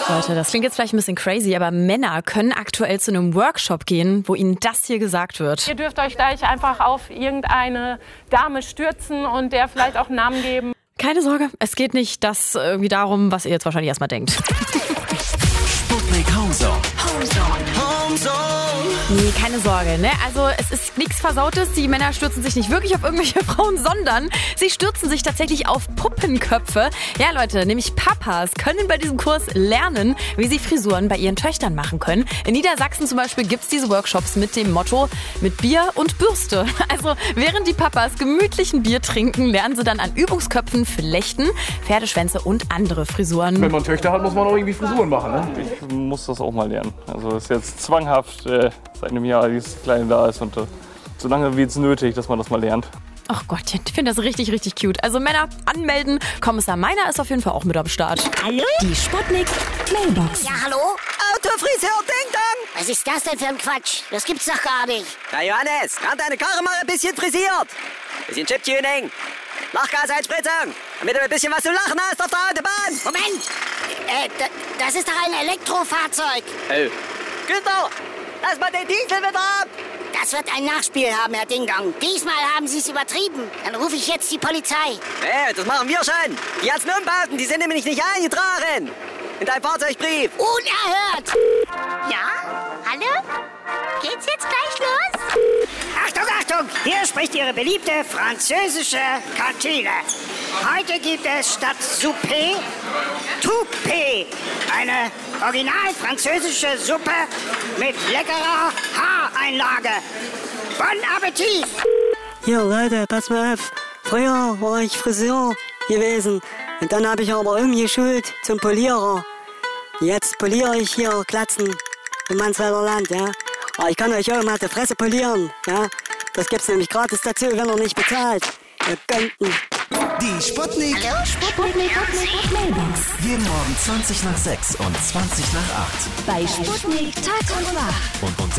Leute, das klingt jetzt vielleicht ein bisschen crazy, aber Männer können aktuell zu einem Workshop gehen, wo ihnen das hier gesagt wird. Ihr dürft euch gleich einfach auf irgendeine Dame stürzen und der vielleicht auch einen Namen geben. Keine Sorge, es geht nicht irgendwie darum, was ihr jetzt wahrscheinlich erstmal denkt. Sputnik Homezone. Nee, keine Sorge, ne? Also es ist nichts Versautes. Die Männer stürzen sich nicht wirklich auf irgendwelche Frauen, sondern sie stürzen sich tatsächlich auf Puppenköpfe. Ja, Leute, nämlich Papas können bei diesem Kurs lernen, wie sie Frisuren bei ihren Töchtern machen können. In Niedersachsen zum Beispiel gibt's diese Workshops mit dem Motto mit Bier und Bürste. Also während die Papas gemütlich ein Bier trinken, lernen sie dann an Übungsköpfen Flechten, Pferdeschwänze und andere Frisuren. Wenn man Töchter hat, muss man auch irgendwie Frisuren machen, ne? Ich muss das auch mal lernen. Also es ist jetzt zwanghaft seit einem Jahr, dieses Kleine da ist und so lange wird es nötig, dass man das mal lernt. Ach Gott, ich finde das richtig, richtig cute. Also Männer, anmelden. Kommissar Meiner ist auf jeden Fall auch mit am Start. Hallo? Die Sputnik Mailbox. Ja, hallo? Autofriseur, Ding Dong! Was ist das denn für ein Quatsch? Das gibt's doch gar nicht. Na Johannes, gerade deine Karre mal ein bisschen frisiert. Bisschen Chiptuning. Lachgaseinspritzung, damit du ein bisschen was zu lachen hast auf der Autobahn. Moment! Das ist doch ein Elektrofahrzeug. Oh. Günther, lass mal den Diesel wieder ab. Das wird ein Nachspiel haben, Herr Dingdong. Diesmal haben Sie es übertrieben. Dann rufe ich jetzt die Polizei. Hey, das machen wir schon. Die ganzen Umbauten, die sind nämlich nicht eingetragen. In deinem Fahrzeugbrief. Unerhört! Ja? Hallo? Geht's jetzt gleich los? Achtung, Achtung! Hier spricht Ihre beliebte französische Kantine. Heute gibt es statt Souper Toupé. Eine original französische Suppe mit leckerer Haareinlage. Bon Appetit! Hier, Leute, pass mal auf. Früher war ich Friseur gewesen. Und dann habe ich aber umgeschult zum Polierer. Jetzt poliere ich hier Glatzen im Mansfelder Land, ja. Aber ich kann euch auch mal die Fresse polieren, ja. Das gibt's nämlich gratis dazu, wenn ihr nicht bezahlt. Ihr Gönnten. Die Sputnik. Hallo, Sputnik Mailbox. Jeden Morgen 20 nach 6 und 20 nach 8. Bei Sputnik Tag und Nacht. Und